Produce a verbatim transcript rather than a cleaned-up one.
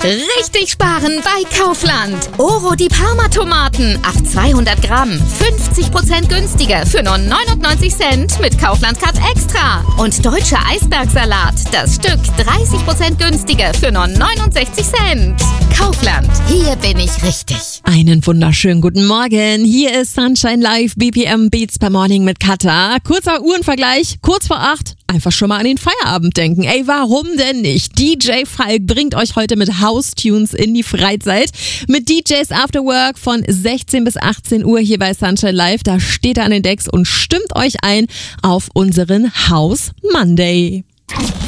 Richtig sparen bei Kaufland. Oro die Parma-Tomaten auf zweihundert Gramm. fünfzig Prozent günstiger für nur neunundneunzig Cent mit Kaufland Card Extra. Und deutscher Eisbergsalat. Das Stück dreißig Prozent günstiger für nur neunundsechzig Cent. Kaufland. Hier bin ich richtig. Einen wunderschönen guten Morgen. Hier ist Sunshine Live, B P M Beats per Morning mit Katha. Kurzer Uhrenvergleich, kurz vor acht. Einfach schon mal an den Feierabend denken. Ey, warum denn nicht? D J Falk bringt euch heute mit House-Tunes in die Freizeit. Mit D Js After Work von sechzehn bis achtzehn Uhr hier bei Sunshine Live. Da steht er an den Decks und stimmt euch ein auf unseren House Monday.